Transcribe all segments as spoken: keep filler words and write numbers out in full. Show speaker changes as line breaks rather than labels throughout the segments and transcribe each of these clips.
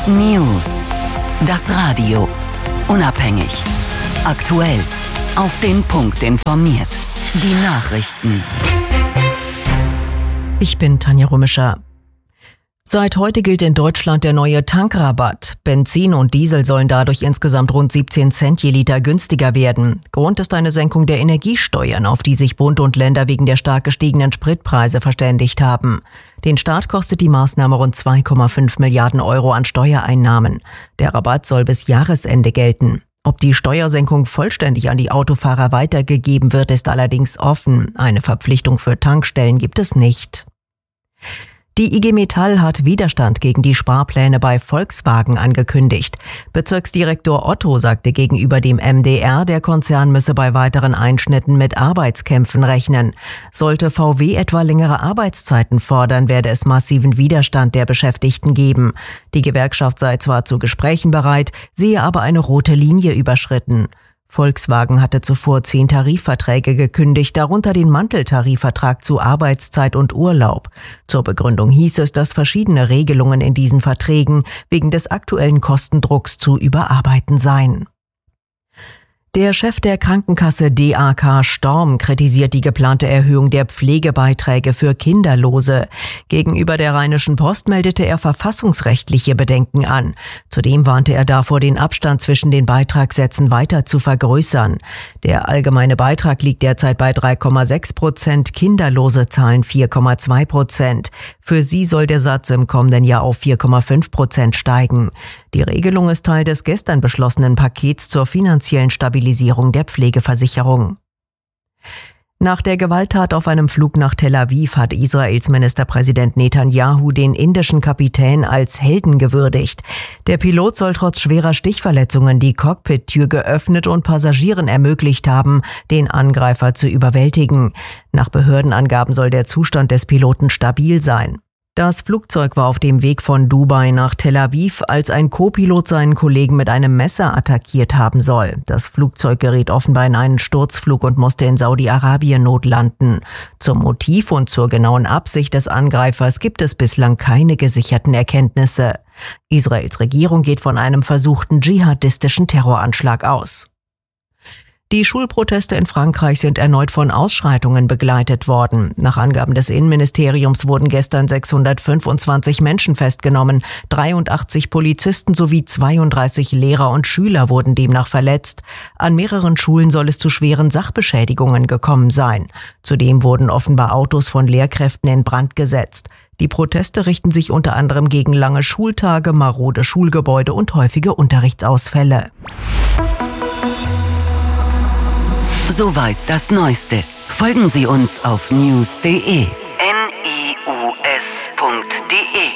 News. Das Radio. Unabhängig. Aktuell. Auf den Punkt informiert. Die Nachrichten.
Ich bin Tanja Römischer. Seit heute gilt in Deutschland der neue Tankrabatt. Benzin und Diesel sollen dadurch insgesamt rund siebzehn Cent je Liter günstiger werden. Grund ist eine Senkung der Energiesteuern, auf die sich Bund und Länder wegen der stark gestiegenen Spritpreise verständigt haben. Den Staat kostet die Maßnahme rund zwei Komma fünf Milliarden Euro an Steuereinnahmen. Der Rabatt soll bis Jahresende gelten. Ob die Steuersenkung vollständig an die Autofahrer weitergegeben wird, ist allerdings offen. Eine Verpflichtung für Tankstellen gibt es nicht. Die I G Metall hat Widerstand gegen die Sparpläne bei Volkswagen angekündigt. Bezirksdirektor Otto sagte gegenüber dem M D R, der Konzern müsse bei weiteren Einschnitten mit Arbeitskämpfen rechnen. Sollte V W etwa längere Arbeitszeiten fordern, werde es massiven Widerstand der Beschäftigten geben. Die Gewerkschaft sei zwar zu Gesprächen bereit, sehe aber eine rote Linie überschritten. Volkswagen hatte zuvor zehn Tarifverträge gekündigt, darunter den Manteltarifvertrag zu Arbeitszeit und Urlaub. Zur Begründung hieß es, dass verschiedene Regelungen in diesen Verträgen wegen des aktuellen Kostendrucks zu überarbeiten seien. Der Chef der Krankenkasse D A K Storm kritisiert die geplante Erhöhung der Pflegebeiträge für Kinderlose. Gegenüber der Rheinischen Post meldete er verfassungsrechtliche Bedenken an. Zudem warnte er davor, den Abstand zwischen den Beitragssätzen weiter zu vergrößern. Der allgemeine Beitrag liegt derzeit bei drei Komma sechs Prozent, Kinderlose zahlen vier Komma zwei Prozent. Für sie soll der Satz im kommenden Jahr auf vier Komma fünf Prozent steigen. Die Regelung ist Teil des gestern beschlossenen Pakets zur finanziellen Stabilisierung der Pflegeversicherung. Nach der Gewalttat auf einem Flug nach Tel Aviv hat Israels Ministerpräsident Netanyahu den indischen Kapitän als Helden gewürdigt. Der Pilot soll trotz schwerer Stichverletzungen die Cockpit-Tür geöffnet und Passagieren ermöglicht haben, den Angreifer zu überwältigen. Nach Behördenangaben soll der Zustand des Piloten stabil sein. Das Flugzeug war auf dem Weg von Dubai nach Tel Aviv, als ein Co-Pilot seinen Kollegen mit einem Messer attackiert haben soll. Das Flugzeug geriet offenbar in einen Sturzflug und musste in Saudi-Arabien notlanden. Zum Motiv und zur genauen Absicht des Angreifers gibt es bislang keine gesicherten Erkenntnisse. Israels Regierung geht von einem versuchten dschihadistischen Terroranschlag aus. Die Schulproteste in Frankreich sind erneut von Ausschreitungen begleitet worden. Nach Angaben des Innenministeriums wurden gestern sechshundertfünfundzwanzig Menschen festgenommen, dreiundachtzig Polizisten sowie zweiunddreißig Lehrer und Schüler wurden demnach verletzt. An mehreren Schulen soll es zu schweren Sachbeschädigungen gekommen sein. Zudem wurden offenbar Autos von Lehrkräften in Brand gesetzt. Die Proteste richten sich unter anderem gegen lange Schultage, marode Schulgebäude und häufige Unterrichtsausfälle.
Soweit das Neueste. Folgen Sie uns auf news punkt de. N I U S punkt de.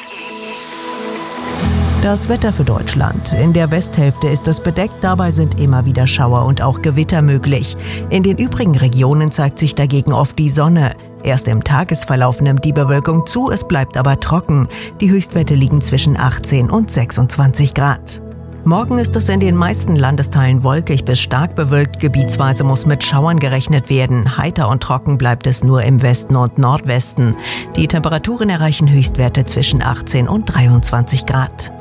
Das Wetter für Deutschland. In der Westhälfte ist es bedeckt, dabei sind immer wieder Schauer und auch Gewitter möglich. In den übrigen Regionen zeigt sich dagegen oft die Sonne. Erst im Tagesverlauf nimmt die Bewölkung zu, es bleibt aber trocken. Die Höchstwerte liegen zwischen achtzehn und sechsundzwanzig Grad. Morgen ist es in den meisten Landesteilen wolkig bis stark bewölkt. Gebietsweise muss mit Schauern gerechnet werden. Heiter und trocken bleibt es nur im Westen und Nordwesten. Die Temperaturen erreichen Höchstwerte zwischen achtzehn und dreiundzwanzig Grad.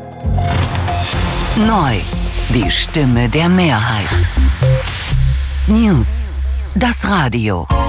Neu. Die Stimme der Mehrheit. News. Das Radio.